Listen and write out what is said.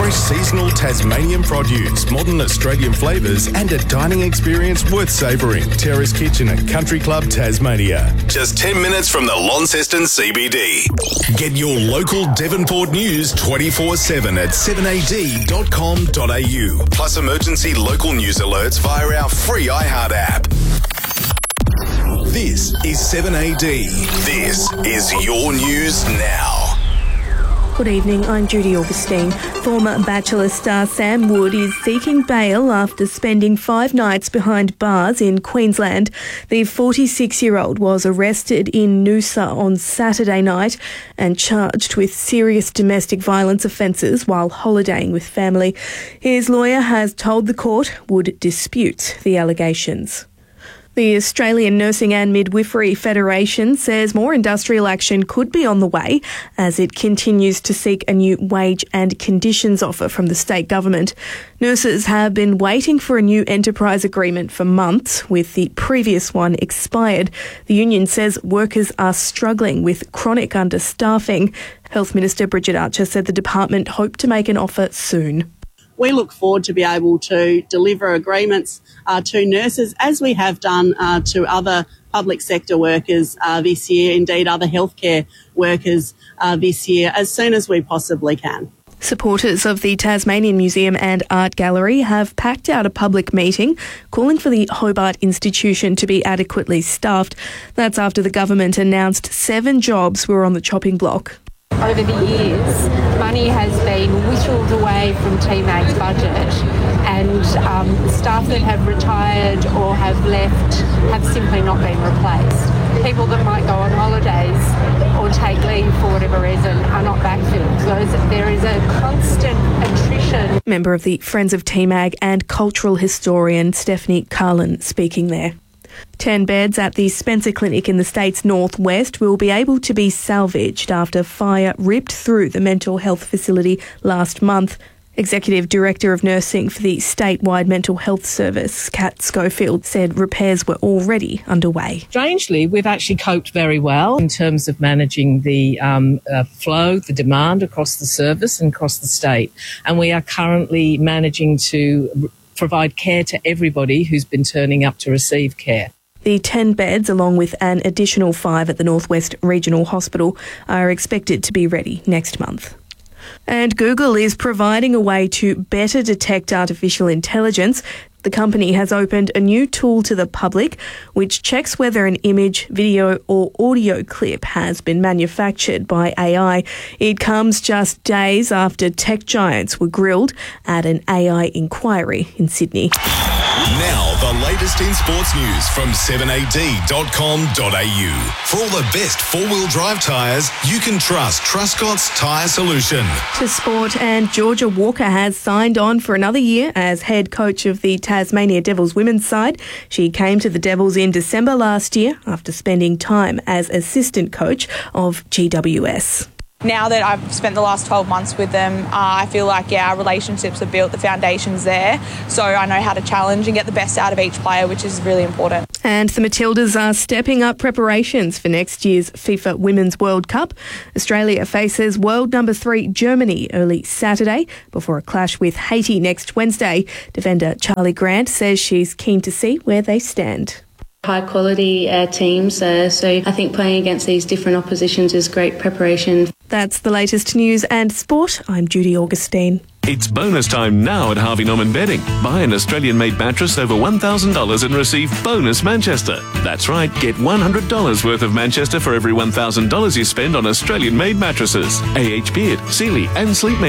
Fresh seasonal Tasmanian produce, modern Australian flavours and a dining experience worth savouring. Terrace Kitchen at Country Club Tasmania. Just 10 minutes from the Launceston CBD. Get your local Devonport news 24/7 at 7ad.com.au. Plus emergency local news alerts via our free iHeart app. This is 7AD. This is your news now. Good evening, I'm Judy Augustine. Former Bachelor star Sam Wood is seeking bail after spending 5 nights behind bars in Queensland. The 46-year-old was arrested in Noosa on Saturday night and charged with serious domestic violence offences while holidaying with family. His lawyer has told the court Wood disputes the allegations. The Australian Nursing and Midwifery Federation says more industrial action could be on the way as it continues to seek a new wage and conditions offer from the state government. Nurses have been waiting for a new enterprise agreement for months, with the previous one expired. The union says workers are struggling with chronic understaffing. Health Minister Bridget Archer said the department hoped to make an offer soon. We look forward to be able to deliver agreements to nurses, as we have done to other public sector workers this year, indeed other healthcare workers this year, as soon as we possibly can. Supporters of the Tasmanian Museum and Art Gallery have packed out a public meeting calling for the Hobart Institution to be adequately staffed. That's after the government announced 7 jobs were on the chopping block. Over the years, money has been whittled away from TMAG's budget, and staff that have retired or have left have simply not been replaced. People that might go on holidays or take leave for whatever reason are not backfilled. So there is a constant attrition. Member of the Friends of TMAG and cultural historian Stephanie Carlin speaking there. 10 beds at the Spencer Clinic in the state's northwest will be able to be salvaged after fire ripped through the mental health facility last month. Executive Director of Nursing for the statewide mental health service, Kat Schofield, said repairs were already underway. Strangely, we've actually coped very well in terms of managing the flow, the demand across the service and across the state. And we are currently managing to provide care to everybody who's been turning up to receive care. The 10 beds, along with an additional 5 at the Northwest Regional Hospital, are expected to be ready next month. And Google is providing a way to better detect artificial intelligence. The company has opened a new tool to the public which checks whether an image, video or audio clip has been manufactured by AI. It comes just days after tech giants were grilled at an AI inquiry in Sydney. Now, the latest in sports news from 7ad.com.au. For all the best four-wheel drive tyres, you can trust Truscott's Tyre Solution. To sport, and Georgia Walker has signed on for another year as head coach of the Tasmania Devils women's side. She came to the Devils in December last year after spending time as assistant coach of GWS. Now that I've spent the last 12 months with them, I feel like, our relationships are built, the foundation's there. So I know how to challenge and get the best out of each player, which is really important. And the Matildas are stepping up preparations for next year's FIFA Women's World Cup. Australia faces world number 3 Germany early Saturday before a clash with Haiti next Wednesday. Defender Charlie Grant says she's keen to see where they stand. High quality teams, so I think playing against these different oppositions is great preparation. That's the latest news and sport. I'm Judy Augustine. It's bonus time now at Harvey Norman Bedding. Buy an Australian-made mattress over $1,000 and receive bonus Manchester. That's right, get $100 worth of Manchester for every $1,000 you spend on Australian-made mattresses. AH Beard, Sealy and Sleepmate.